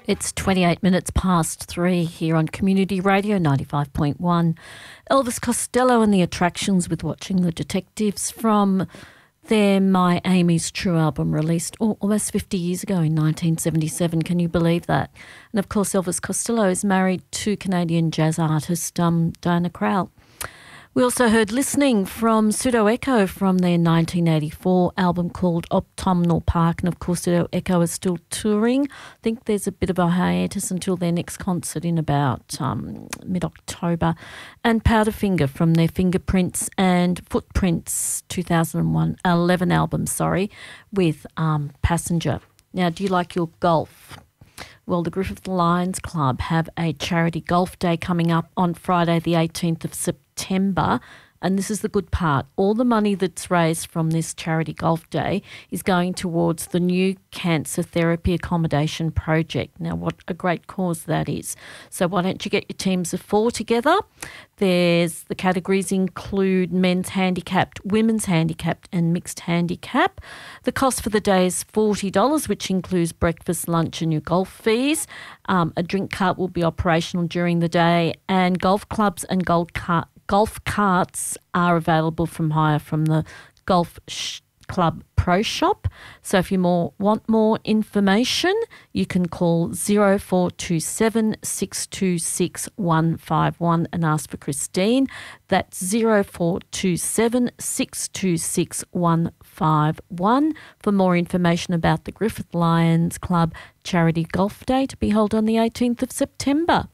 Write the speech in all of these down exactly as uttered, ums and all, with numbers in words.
It's twenty-eight minutes past three here on Community Radio ninety-five point one. Elvis Costello and the Attractions with Watching the Detectives from their My Amy's True album, released oh, almost fifty years ago in nineteen seventy-seven. Can you believe that? And of course, Elvis Costello is married to Canadian jazz artist um, Diana Krall. We also heard Listening from Pseudo Echo from their nineteen eighty-four album called Autumnal Park. And of course, Pseudo Echo is still touring. I think there's a bit of a hiatus until their next concert in about um, mid-October. And Powderfinger from their Fingerprints and Footprints two thousand one, eleven album, sorry, with um, Passenger. Now, do you like your golf? Well, the Griffith Lions Club have a charity golf day coming up on Friday the eighteenth of September. And this is the good part. All the money that's raised from this charity golf day is going towards the new cancer therapy accommodation project. Now, what a great cause that is. So why don't you get your teams of four together? There's the categories include men's handicapped, women's handicapped and mixed handicap. The cost for the day is forty dollars, which includes breakfast, lunch and your golf fees. Um, a drink cart will be operational during the day, and golf clubs and golf cart Golf carts are available from hire from the Golf sh- Club Pro Shop. So if you more want more information, you can call zero four two seven, six two six, one five one and ask for Christine. That's zero four two seven, six two six, one five one for more information about the Griffith Lions Club Charity Golf Day to be held on the eighteenth of September.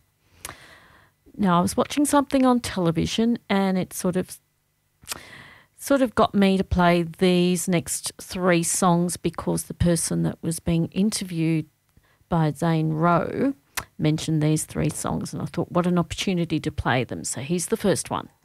Now, I was watching something on television and it sort of sort of got me to play these next three songs because the person that was being interviewed by Zane Rowe mentioned these three songs, and I thought, what an opportunity to play them. So here's the first one.